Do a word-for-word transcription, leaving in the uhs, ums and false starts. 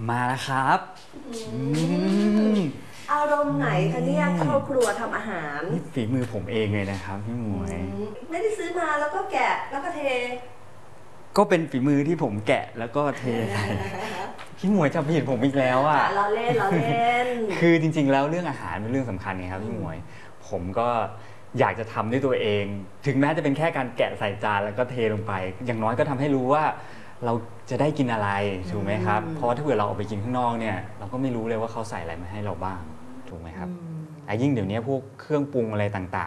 มาแล้วครับอืมอารมณ์ไหนคะเนี่ยเข้าครัวทำอาหารนี่ฝีมือผมเองเลยนะครับพี่หมวยไม่ได้ซื้อมาแล้วก็แกะแล้วก็เทก็เป็นฝีมือที่ผมแกะแล้วก็เทใส่พี่หมวยจะผิดผมอีกแล้วอ่ะเราเล่นเราเล่นคือจริงๆแล้วเรื่องอาหารเป็นเรื่องสำคัญไงครับพี่หมวย ผมก็อยากจะทำด้วยตัวเอง ถึงแม้จะเป็นแค่การแกะใส่จานแล้วก็เทลงไป อย่างน้อยก็ทำให้รู้ว่าเราจะได้กินอะไรถูกไหมครับเพราะถ้าเกิดเราออกไปกินข้างนอกเนี่ยเราก็ไม่รู้เลยว่าเขาใส่อะไรมาให้เราบ้างถูกไหมครับแต่ยิ่งเดี๋ยวนี้พวกเครื่องปรุงอะไรต่างๆ